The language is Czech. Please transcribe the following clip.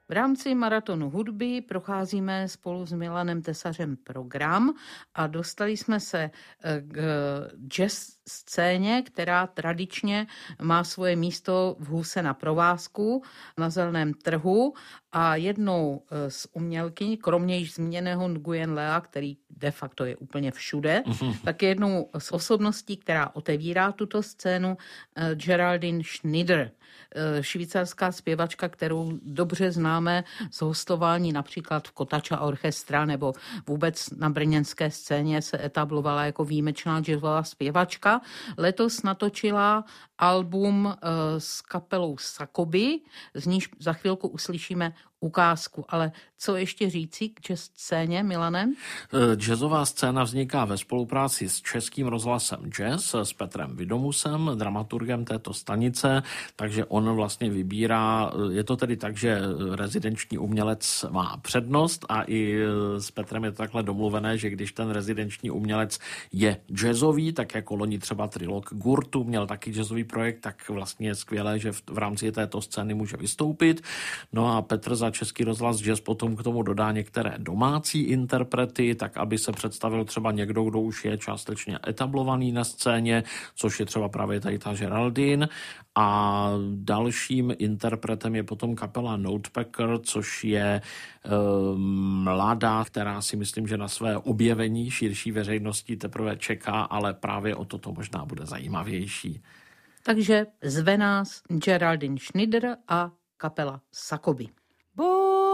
V rámci maratonu hudby procházíme spolu s Milanem Tesařem program a dostali jsme se k jazz scéně, která tradičně má svoje místo v Huse na provázku na Zeleném trhu a jednou z umělkyň, kromě již zmíněného Nguyen Lea, který de facto je úplně všude, tak je jednou z osobností, která otevírá tuto scénu, Geraldine Schneider, švýcarská zpěvačka, kterou dobře známe z hostování například v Kotača orchestra nebo vůbec na brněnské scéně se etablovala jako výjimečná jazzová zpěvačka. Letos natočila album s kapelou Sakoby, z níž za chvilku uslyšíme ukázku. Ale co ještě říci k jazz scéně, Milane? Jazzová scéna vzniká ve spolupráci s Českým rozhlasem Jazz, s Petrem Vidomusem, dramaturgem této stanice, takže on vlastně vybírá, je to tedy tak, že rezidenční umělec má přednost a i s Petrem je to takhle domluvené, že když ten rezidenční umělec je jazzový, tak jako loni třeba Trilog Gurtu měl taky jazzový projekt, tak vlastně je skvělé, že v rámci této scény může vystoupit. No a Petr za Český rozhlas Jazz potom k tomu dodá některé domácí interprety, tak aby se představil třeba někdo, kdo už je částečně etablovaný na scéně, což je třeba právě tady ta Geraldine. A dalším interpretem je potom kapela Notepacker, což je mladá, která si myslím, že na své objevení širší veřejnosti teprve čeká, ale právě o toto možná bude zajímavější. Takže zve nás Geraldine Schneider a kapela Sakoby.